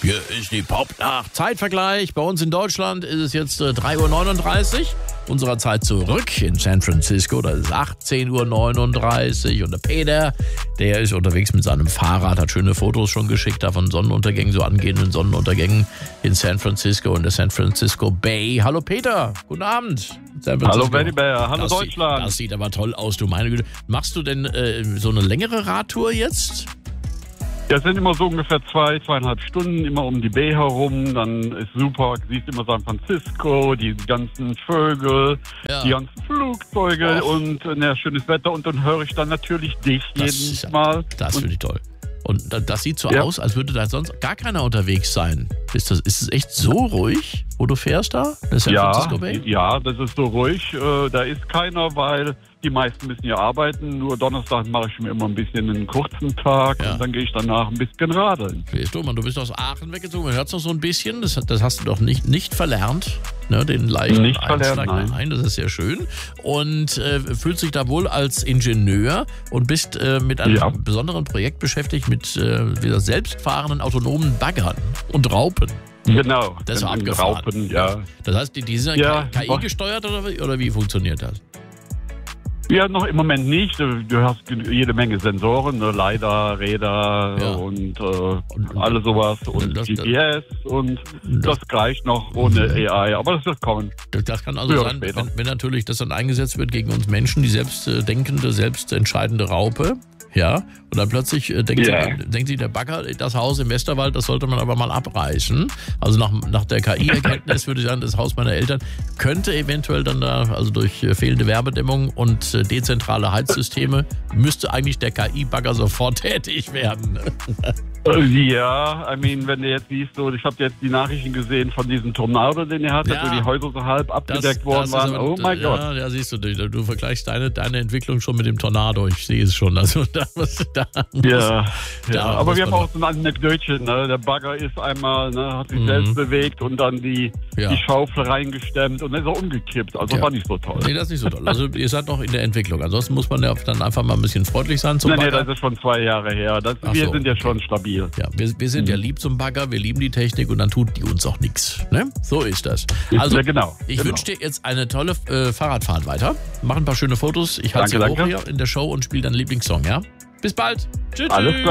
Hier ist die Popnacht. Zeitvergleich. Bei uns in Deutschland ist es jetzt 3:39 Uhr. Unserer Zeit zurück in San Francisco. Da ist 18:39 Uhr. Und der Peter, der ist unterwegs mit seinem Fahrrad, hat schöne Fotos schon geschickt, da von Sonnenuntergängen, so angehenden Sonnenuntergängen in San Francisco und der San Francisco Bay. Hallo Peter, guten Abend. Hallo Benny Bär, hallo Deutschland. Das sieht aber toll aus, du meine Güte. Machst du denn so eine längere Radtour jetzt? Das sind immer so ungefähr 2,5 Stunden, immer um die Bay herum. Dann ist super, siehst immer San Francisco, die ganzen Vögel, die ganzen Flugzeuge und schönes Wetter. Und dann höre ich dann natürlich dich jedes Mal. Das finde ich toll. Und das sieht so aus, als würde da sonst gar keiner unterwegs sein. Ist es echt so ruhig, wo du fährst da? Das San Francisco Bay? Ja, das ist so ruhig. Da ist keiner, weil die meisten müssen ja arbeiten. Nur Donnerstag mache ich mir immer ein bisschen einen kurzen Tag und dann gehe ich danach ein bisschen radeln. Weißt du, Mann, du bist aus Aachen weggezogen. Man hört es noch so ein bisschen. Das hast du doch nicht verlernt. Ne, den leichten Einschlag. Nein, das ist sehr schön. Und fühlst dich da wohl als Ingenieur und bist mit einem besonderen Projekt beschäftigt, mit wieder selbstfahrenden autonomen Baggern und Raupen. Genau. Das ist abgefahren. Raupen, ja. Das heißt, die sind KI gesteuert oder wie funktioniert das? Ja, noch im Moment nicht. Du hast jede Menge Sensoren, LiDAR, Räder und alles sowas und GPS und das reicht noch ohne AI, aber das wird kommen. Das kann also sein, wenn natürlich das dann eingesetzt wird gegen uns Menschen, die selbstdenkende, selbstentscheidende Raupe. Ja, und dann plötzlich denkt sich der Bagger, das Haus im Westerwald, das sollte man aber mal abreißen. Also nach der KI-Erkenntnis würde ich sagen, das Haus meiner Eltern könnte eventuell dann da, also durch fehlende Wärmedämmung und dezentrale Heizsysteme, müsste eigentlich der KI-Bagger sofort tätig werden. Ja, wenn du jetzt siehst, ich habe jetzt die Nachrichten gesehen von diesem Tornado, den ihr hattet, wo die Häuser so halb abgedeckt worden waren. Oh mein Gott. Ja, siehst du vergleichst deine Entwicklung schon mit dem Tornado. Ich sehe es schon. Also aber wir haben auch so ein Anekdötchen. Ne? Der Bagger ist einmal, hat sich selbst bewegt und dann die Schaufel reingestemmt und dann ist er umgekippt. Also war nicht so toll. Nee, das ist nicht so toll. Also ihr seid noch in der Entwicklung. Ansonsten muss man ja dann einfach mal ein bisschen freundlich sein zum Bagger. Nee, das ist schon 2 Jahre her. Wir sind ja schon stabil. Ja, wir sind ja lieb zum Bagger, wir lieben die Technik und dann tut die uns auch nichts. Ne? So ist das. Also, ich wünsche dir jetzt eine tolle Fahrradfahrt weiter. Mach ein paar schöne Fotos. Ich halte sie hoch hier in der Show und spiele deinen Lieblingssong, ja? Bis bald. Tschüss. Alles klar.